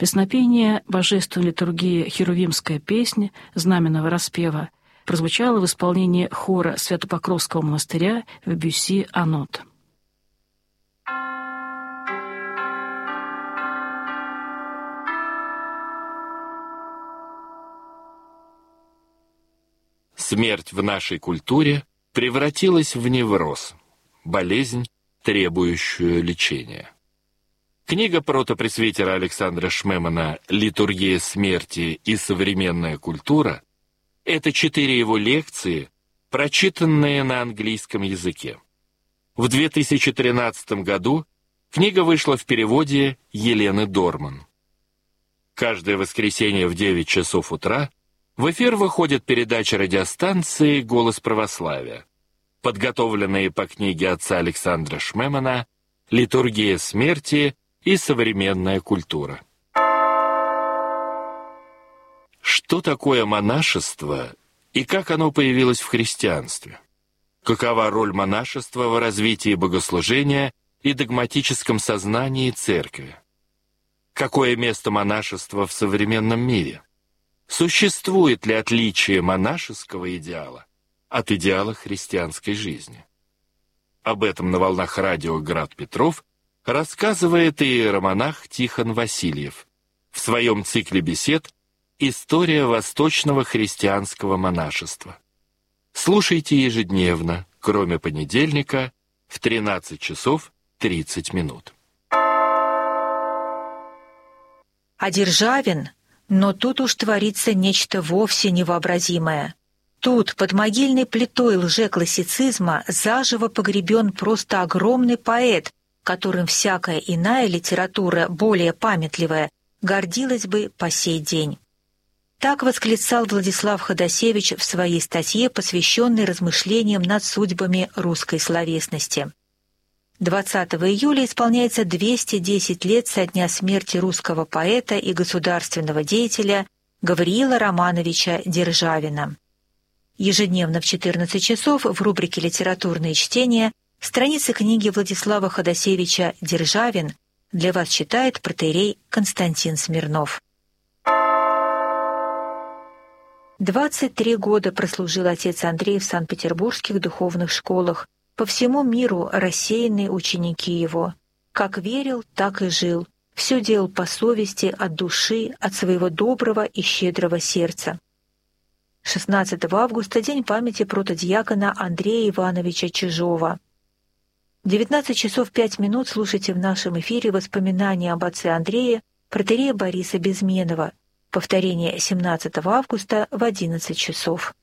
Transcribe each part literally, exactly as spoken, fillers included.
Песнопение божественной литургии «Херувимская песня» знаменного распева прозвучало в исполнении хора Свято-Покровского монастыря в Бюсси-Анот. Смерть в нашей культуре превратилась в невроз, болезнь, требующую лечения. Книга протопресвитера Александра Шмемана «Литургия смерти и современная культура» — это четыре его лекции, прочитанные на английском языке. В две тысячи тринадцатом году книга вышла в переводе Елены Дорман. Каждое воскресенье в девять часов утра в эфир выходит передача радиостанции «Голос православия», подготовленные по книге отца Александра Шмемана «Литургия смерти и современная культура». Что такое монашество и как оно появилось в христианстве? Какова роль монашества в развитии богослужения и догматическом сознании церкви? Какое место монашества в современном мире? Существует ли отличие монашеского идеала от идеала христианской жизни? Об этом на волнах радио «Град Петров» рассказывает иеромонах Тихон Васильев в своем цикле бесед «История восточного христианского монашества». Слушайте ежедневно, кроме понедельника, в тринадцать часов тридцать минут. А Державин? Но тут уж творится нечто вовсе невообразимое. Тут, под могильной плитой лжеклассицизма, заживо погребен просто огромный поэт, которым всякая иная литература, более памятливая, гордилась бы по сей день. Так восклицал Владислав Ходосевич в своей статье, посвященной размышлениям над судьбами русской словесности. двадцатого июля исполняется двести десять лет со дня смерти русского поэта и государственного деятеля Гавриила Романовича Державина. Ежедневно в четырнадцать часов в рубрике «Литературные чтения» страницы книги Владислава Ходосевича «Державин» для вас читает протоиерей Константин Смирнов. двадцать три года прослужил отец Андрей в санкт-петербургских духовных школах, по всему миру рассеянные ученики его. Как верил, так и жил. Все делал по совести, от души, от своего доброго и щедрого сердца. шестнадцатого августа – день памяти протодиакона Андрея Ивановича Чижова. девятнадцать часов пять минут слушайте в нашем эфире воспоминания об отце Андрее протоиерея Бориса Безменова. Повторение семнадцатого августа в одиннадцать часов.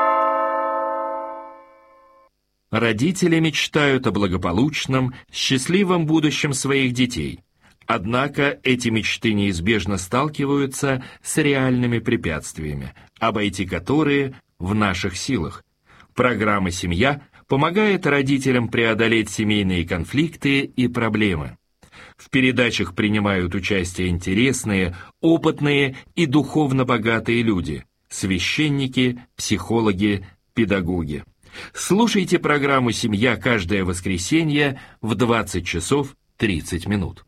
Родители мечтают о благополучном, счастливом будущем своих детей. Однако эти мечты неизбежно сталкиваются с реальными препятствиями, обойти которые в наших силах. Программа «Семья» помогает родителям преодолеть семейные конфликты и проблемы. В передачах принимают участие интересные, опытные и духовно богатые люди – священники, психологи, педагоги. Слушайте программу «Семья» каждое воскресенье в двадцать часов тридцать минут.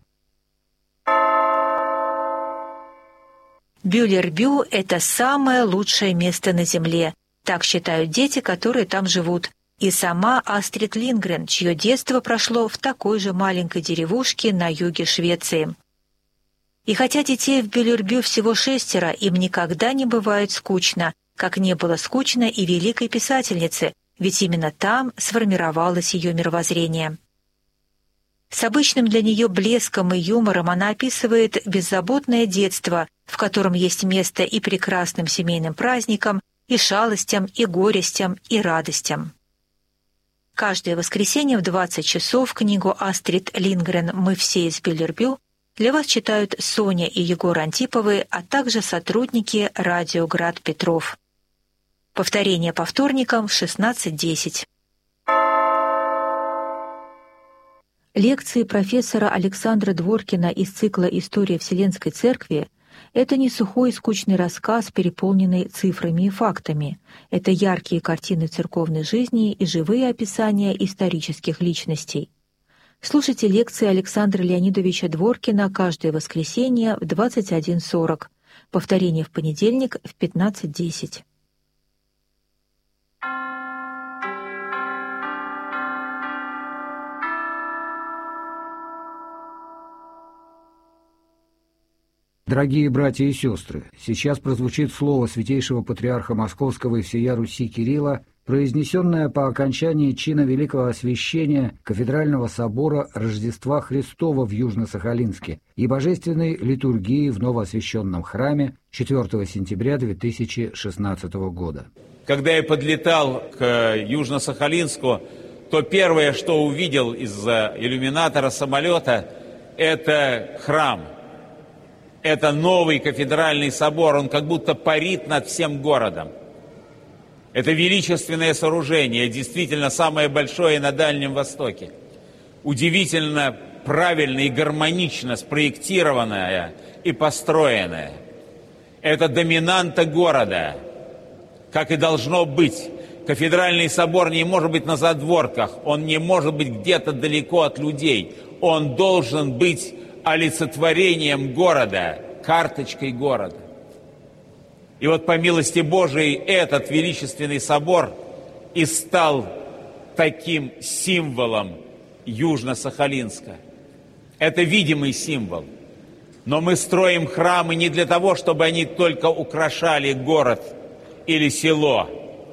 Бюллер-Бю – это самое лучшее место на Земле. Так считают дети, которые там живут. И сама Астрид Лингрен, чье детство прошло в такой же маленькой деревушке на юге Швеции. И хотя детей в Бюллер-Бю всего шестеро, им никогда не бывает скучно, как не было скучно и великой писательнице, ведь именно там сформировалось ее мировоззрение. С обычным для нее блеском и юмором она описывает беззаботное детство, в котором есть место и прекрасным семейным праздникам, и шалостям, и горестям, и радостям. Каждое воскресенье в двадцать часов книгу Астрид Лингрен «Мы все из Бюллер-Бю» для вас читают Соня и Егор Антиповы, а также сотрудники радио «Град Петров». Повторение по вторникам в шестнадцать десять. Лекции профессора Александра Дворкина из цикла «История Вселенской Церкви» — это не сухой и скучный рассказ, переполненный цифрами и фактами. Это яркие картины церковной жизни и живые описания исторических личностей. Слушайте лекции Александра Леонидовича Дворкина каждое воскресенье в двадцать один сорок. Повторение в понедельник в пятнадцать десять. Дорогие братья и сестры, сейчас прозвучит слово святейшего патриарха Московского и всея Руси Кирилла, произнесенное по окончании чина Великого Освящения Кафедрального собора Рождества Христова в Южно-Сахалинске и Божественной литургии в новоосвященном храме четвёртого сентября две тысячи шестнадцатого года. Когда я подлетал к Южно-Сахалинску, то первое, что увидел из-за иллюминатора самолета, это храм. Это новый кафедральный собор, он как будто парит над всем городом. Это величественное сооружение, действительно самое большое на Дальнем Востоке. Удивительно правильно и гармонично спроектированное и построенное. Это доминанта города, как и должно быть. Кафедральный собор не может быть на задворках, он не может быть где-то далеко от людей. Он должен быть олицетворением города, карточкой города. И вот по милости Божией этот величественный собор и стал таким символом Южно-Сахалинска. Это видимый символ. Но мы строим храмы не для того, чтобы они только украшали город или село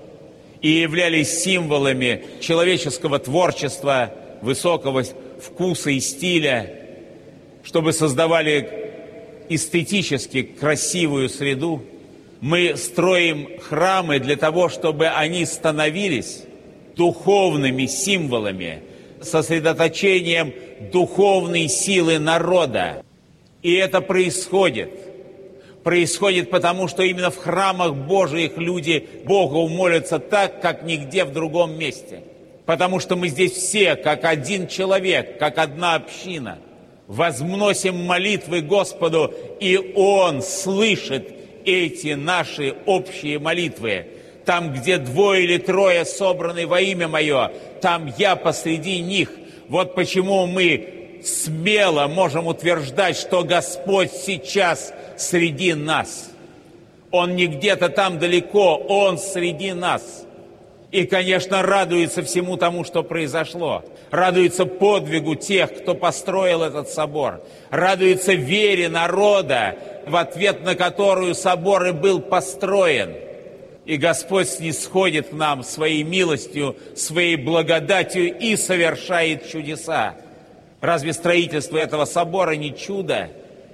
и являлись символами человеческого творчества, высокого вкуса и стиля, чтобы создавали эстетически красивую среду. Мы строим храмы для того, чтобы они становились духовными символами, сосредоточением духовной силы народа. И это происходит. Происходит потому, что именно в храмах Божиих люди Богу молятся так, как нигде в другом месте. Потому что мы здесь все, как один человек, как одна община, возносим молитвы Господу, и Он слышит эти наши общие молитвы. Там, где двое или трое собраны во имя Мое, там Я посреди них. Вот почему мы смело можем утверждать, что Господь сейчас среди нас. Он не где-то там далеко, Он среди нас. И, конечно, радуется всему тому, что произошло. Радуется подвигу тех, кто построил этот собор. Радуется вере народа, в ответ на которую собор и был построен. И Господь снисходит к нам своей милостью, своей благодатью и совершает чудеса. Разве строительство этого собора не чудо?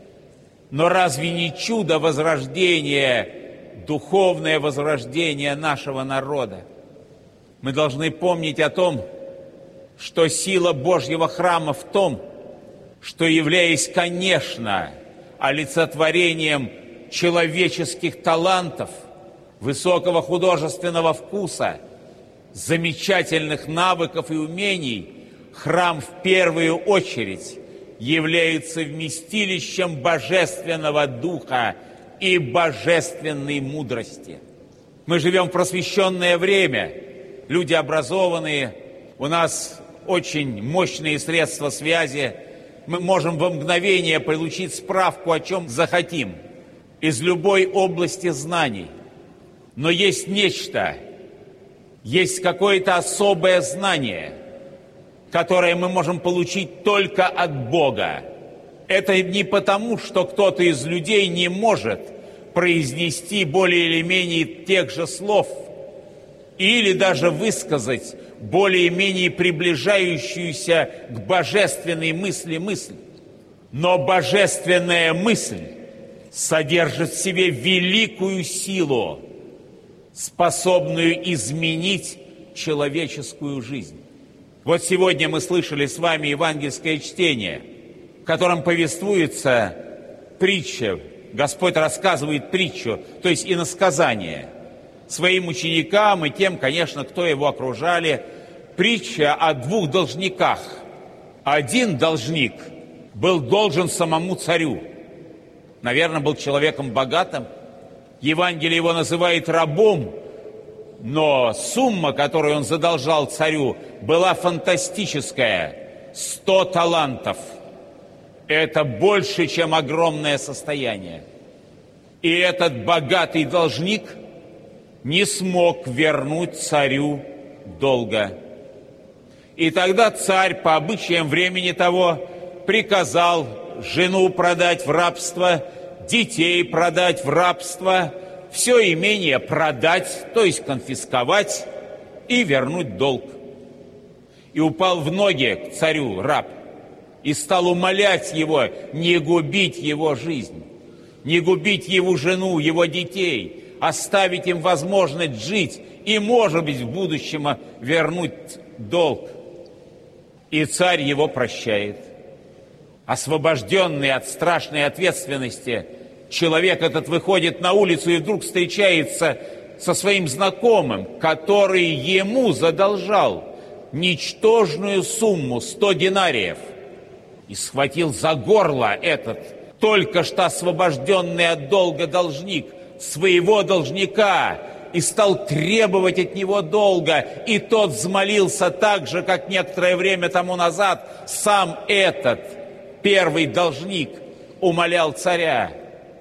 Но разве не чудо возрождения, духовное возрождение нашего народа? Мы должны помнить о том, что сила Божьего храма в том, что, являясь, конечно, олицетворением человеческих талантов, высокого художественного вкуса, замечательных навыков и умений, храм в первую очередь является вместилищем Божественного Духа и божественной мудрости. Мы живем в просвещенное время, люди образованные, у нас очень мощные средства связи, мы можем во мгновение получить справку, о чем захотим, из любой области знаний. Но есть нечто, есть какое-то особое знание, которое мы можем получить только от Бога. Это не потому, что кто-то из людей не может произнести более или менее тех же слов, или даже высказать более-менее приближающуюся к божественной мысли мысль. Но божественная мысль содержит в себе великую силу, способную изменить человеческую жизнь. Вот сегодня мы слышали с вами евангельское чтение, в котором повествуется притча. Господь рассказывает притчу, то есть иносказание, своим ученикам и тем, конечно, кто его окружали. Притча о двух должниках. Один должник был должен самому царю. Наверное, был человеком богатым. Евангелие его называет рабом, но сумма, которую он задолжал царю, была фантастическая. сто талантов. Это больше, чем огромное состояние. И этот богатый должник не смог вернуть царю долга. И тогда царь, по обычаям времени того, приказал жену продать в рабство, детей продать в рабство, все имение продать, то есть конфисковать, и вернуть долг. И упал в ноги к царю раб, и стал умолять его не губить его жизнь, не губить его жену, его детей, оставить им возможность жить и, может быть, в будущем вернуть долг. И царь его прощает. Освобожденный от страшной ответственности, человек этот выходит на улицу и вдруг встречается со своим знакомым, который ему задолжал ничтожную сумму сто динариев, и схватил за горло этот только что освобожденный от долга должник своего должника и стал требовать от него долга, и тот взмолился так же, как некоторое время тому назад сам этот первый должник умолял царя.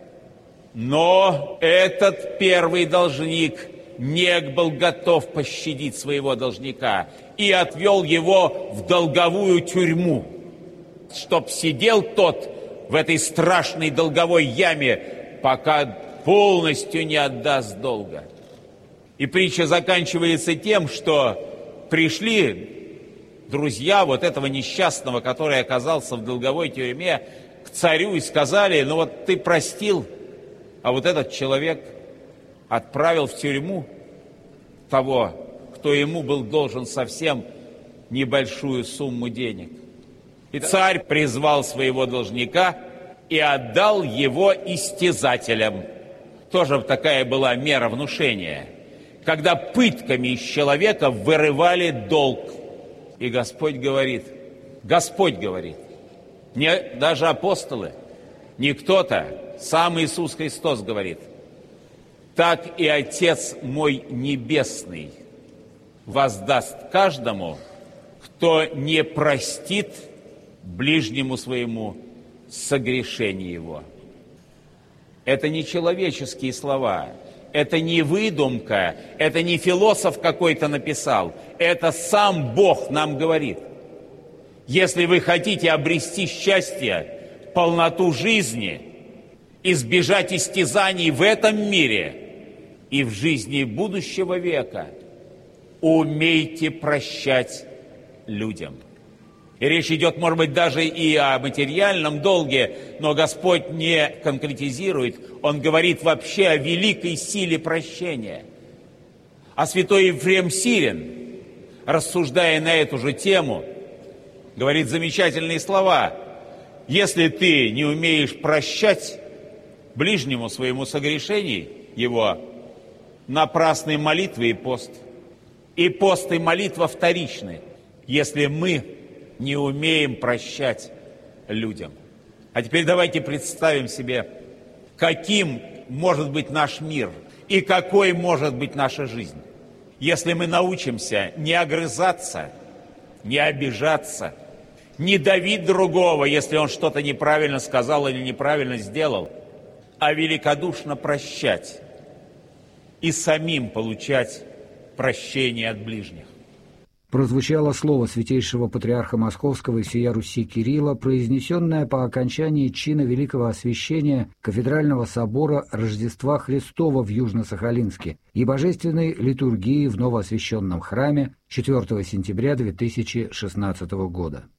Но этот первый должник не был готов пощадить своего должника и отвел его в долговую тюрьму, чтоб сидел тот в этой страшной долговой яме, пока полностью не отдаст долга. И притча заканчивается тем, что пришли друзья вот этого несчастного, который оказался в долговой тюрьме, к царю и сказали: ну вот ты простил, а вот этот человек отправил в тюрьму того, кто ему был должен совсем небольшую сумму денег. И царь призвал своего должника и отдал его истязателям. Тоже такая была мера внушения, когда пытками из человека вырывали долг. И Господь говорит, Господь говорит, не даже апостолы, не кто-то, сам Иисус Христос говорит: так и Отец мой Небесный воздаст каждому, кто не простит ближнему своему согрешение его. Это не человеческие слова, это не выдумка, это не философ какой-то написал, это сам Бог нам говорит. Если вы хотите обрести счастье, полноту жизни, избежать истязаний в этом мире и в жизни будущего века, умейте прощать людям. И речь идет, может быть, даже и о материальном долге, но Господь не конкретизирует. Он говорит вообще о великой силе прощения. А святой Ефрем Сирин, рассуждая на эту же тему, говорит замечательные слова: если ты не умеешь прощать ближнему своему согрешений его, напрасные молитвы и пост. И пост и молитва вторичны, если мы не умеем прощать людям. А теперь давайте представим себе, каким может быть наш мир и какой может быть наша жизнь, если мы научимся не огрызаться, не обижаться, не давить другого, если он что-то неправильно сказал или неправильно сделал, а великодушно прощать и самим получать прощение от ближних. Прозвучало слово святейшего патриарха Московского и всея Руси Кирилла, произнесенное по окончании чина Великого Освящения Кафедрального собора Рождества Христова в Южно-Сахалинске и божественной литургии в новоосвященном храме четвёртого сентября две тысячи шестнадцатого года.